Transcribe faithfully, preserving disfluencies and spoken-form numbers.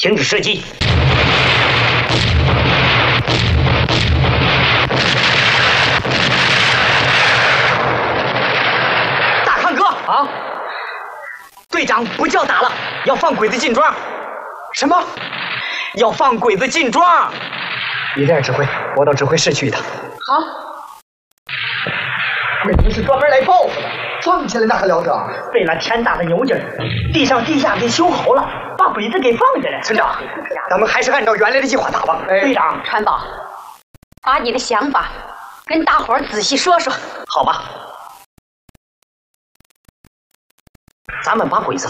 停止射击。大康哥啊，队长不叫打了，要放鬼子进庄。什么？要放鬼子进庄？你这样指挥，我到指挥室去一趟。好。鬼子是专门来报复的， 放起来那还了得？ 费了天大的牛劲儿，地上地下给修好了，把鬼子给放下来。村长，咱们还是按照原来的计划打吧。 哎、 队长， 川宝，把你的想法跟大伙儿仔细说说。 好吧，咱们把鬼子